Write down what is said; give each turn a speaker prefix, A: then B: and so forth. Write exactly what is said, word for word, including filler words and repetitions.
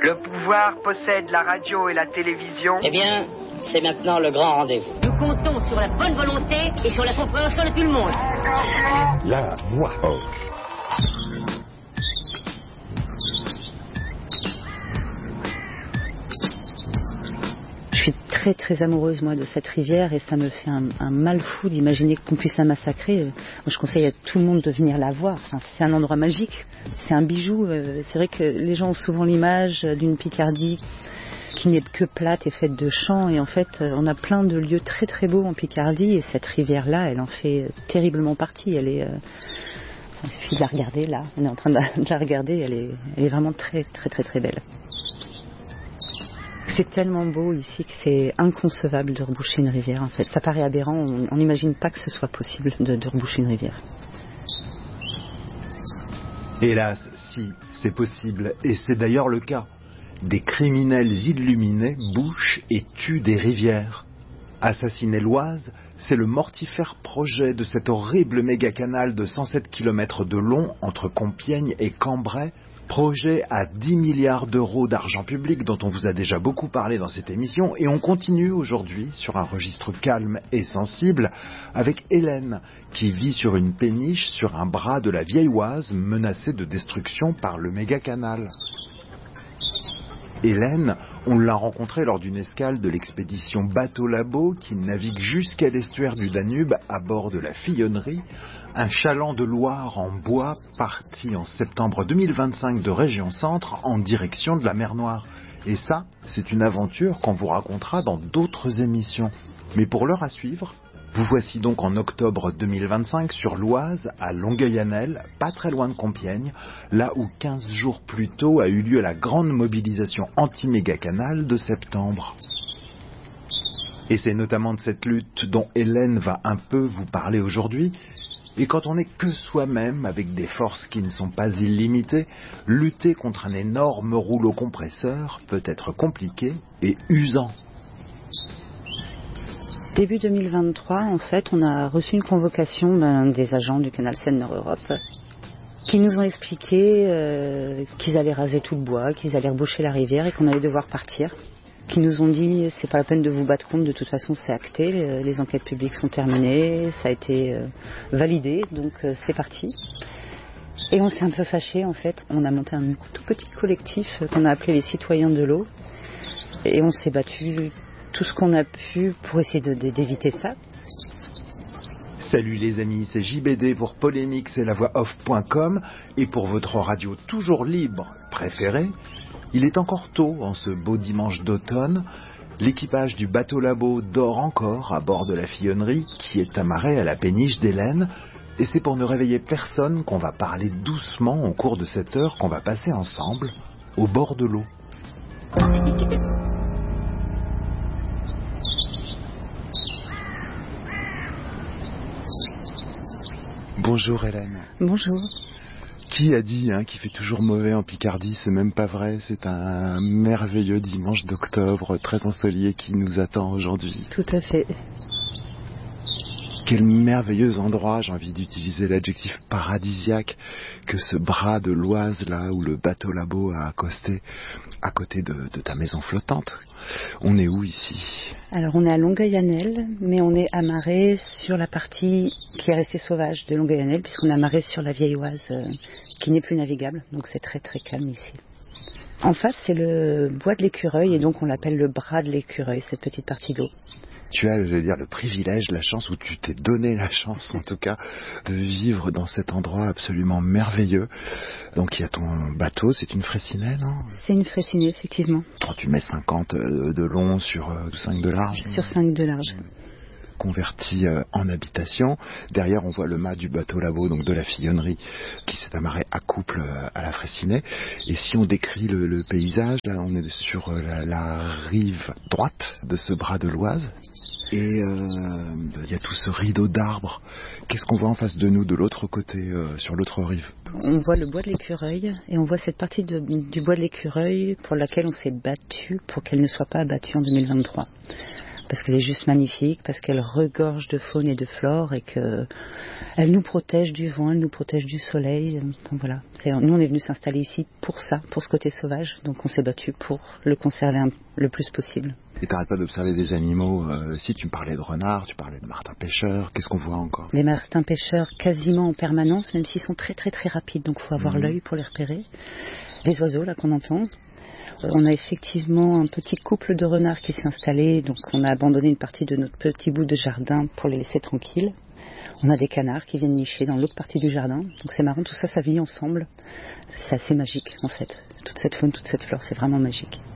A: Le pouvoir possède la radio et la télévision.
B: Eh bien, c'est maintenant le grand rendez-vous.
C: Nous comptons sur la bonne volonté et sur la compréhension de tout le monde.
D: La voix off.
E: Je suis très très amoureuse moi de cette rivière et ça me fait un, un mal fou d'imaginer qu'on puisse la massacrer. Moi, je conseille à tout le monde de venir la voir. Enfin, c'est un endroit magique, c'est un bijou. C'est vrai que les gens ont souvent l'image d'une Picardie qui n'est que plate et faite de champs, et en fait on a plein de lieux très très beaux en Picardie, et cette rivière là elle en fait terriblement partie. Elle est, euh... il suffit de la regarder là, on est en train de la, de la regarder, elle est, elle est vraiment très très très très belle. C'est tellement beau ici que c'est inconcevable de reboucher une rivière en fait. Ça paraît aberrant, on n'imagine pas que ce soit possible de, de reboucher une rivière.
F: Hélas, si, c'est possible, et c'est d'ailleurs le cas. Des criminels illuminés bouchent et tuent des rivières. Assassiner l'Oise, c'est le mortifère projet de cet horrible méga-canal de cent sept kilomètres de long entre Compiègne et Cambrai, projet à dix milliards d'euros d'argent public dont on vous a déjà beaucoup parlé dans cette émission, et on continue aujourd'hui sur un registre calme et sensible avec Hélène qui vit sur une péniche sur un bras de la vieille Oise menacée de destruction par le méga-canal. Hélène, on l'a rencontrée lors d'une escale de l'expédition Bateau Labo qui navigue jusqu'à l'estuaire du Danube à bord de la Fillonnerie, un chaland de Loire en bois parti en septembre deux mille vingt-cinq de Région Centre en direction de la mer Noire. Et ça, c'est une aventure qu'on vous racontera dans d'autres émissions. Mais pour l'heure à suivre, vous voici donc en octobre deux mille vingt-cinq sur l'Oise, à Longueuil-Annel, pas très loin de Compiègne, là où quinze jours plus tôt a eu lieu la grande mobilisation anti-méga-canal de septembre. Et c'est notamment de cette lutte dont Hélène va un peu vous parler aujourd'hui. Et quand on n'est que soi-même, avec des forces qui ne sont pas illimitées, lutter contre un énorme rouleau compresseur peut être compliqué et usant.
E: Début deux mille vingt-trois, en fait, on a reçu une convocation ben, des agents du canal Seine-Nord-Europe qui nous ont expliqué euh, qu'ils allaient raser tout le bois, qu'ils allaient reboucher la rivière et qu'on allait devoir partir. Qui nous ont dit c'est pas la peine de vous battre contre, de toute façon c'est acté, les, les enquêtes publiques sont terminées, ça a été euh, validé, donc euh, c'est parti. Et on s'est un peu fâchés en fait, on a monté un tout petit collectif qu'on a appelé les citoyens de l'eau et on s'est battu tout ce qu'on a pu pour essayer de, de, d'éviter ça.
F: Salut les amis, c'est J B D pour Polémique, c'est la voix off point com, et pour votre radio toujours libre préférée. Il est encore tôt en ce beau dimanche d'automne. L'équipage du bateau Labo dort encore à bord de la Fillonnerie qui est amarrée à la péniche d'Hélène. Et c'est pour ne réveiller personne qu'on va parler doucement au cours de cette heure qu'on va passer ensemble au bord de l'eau. Bonjour Hélène.
E: Bonjour.
F: Qui a dit hein, qu'il fait toujours mauvais en Picardie? C'est même pas vrai, c'est un merveilleux dimanche d'octobre très ensoleillé qui nous attend aujourd'hui.
E: Tout à fait.
F: Quel merveilleux endroit, j'ai envie d'utiliser l'adjectif paradisiaque, que ce bras de l'Oise là où le bateau Labo a accosté à côté de, de ta maison flottante. On est où ici?
E: Alors on est à Longueuil-Annel, mais on est amarré sur la partie qui est restée sauvage de Longueuil-Annel, puisqu'on est amarré sur la vieille Oise euh, qui n'est plus navigable, donc c'est très très calme ici. En face c'est le bois de l'Écureuil, et donc on l'appelle le bras de l'Écureuil, cette petite partie d'eau.
F: Tu as, je veux dire, le privilège, la chance, ou tu t'es donné la chance, en tout cas, de vivre dans cet endroit absolument merveilleux. Donc, il y a ton bateau, c'est une Fraissinet, non?
E: C'est une Fraissinet, effectivement.
F: trente-huit mètres cinquante de long sur cinq de large.
E: Sur cinq de large.
F: Converti euh, en habitation. Derrière, on voit le mât du bateau Labo, donc de la Fillonnerie, qui s'est amarré à couple euh, à la Fraissinet. Et si on décrit le, le paysage, là, on est sur euh, la, la rive droite de ce bras de l'Oise. Et il euh, y a tout ce rideau d'arbres. Qu'est-ce qu'on voit en face de nous, de l'autre côté, euh, sur l'autre rive?
E: On voit le bois de l'Écureuil, et on voit cette partie de, du bois de l'Écureuil pour laquelle on s'est battu pour qu'elle ne soit pas abattue en deux mille vingt-trois. parce qu'elle est juste magnifique, parce qu'elle regorge de faune et de flore et que elle nous protège du vent, elle nous protège du soleil. Enfin, voilà. C'est, nous, on est venu s'installer ici pour ça, pour ce côté sauvage. Donc, on s'est battu pour le conserver un, le plus possible.
F: Et t'arrêtes pas d'observer des animaux. Euh, si tu me parlais de renards, tu parlais de martins pêcheurs. Qu'est-ce qu'on voit encore?
E: Les martins pêcheurs quasiment en permanence, même s'ils sont très très très rapides. Donc, il faut avoir mmh. l'œil pour les repérer. Les oiseaux, là, qu'on entend. On a effectivement un petit couple de renards qui s'est installé, donc on a abandonné une partie de notre petit bout de jardin pour les laisser tranquilles. On a des canards qui viennent nicher dans l'autre partie du jardin, donc c'est marrant, tout ça, ça vit ensemble. C'est assez magique en fait, toute cette faune, toute cette flore, c'est vraiment magique.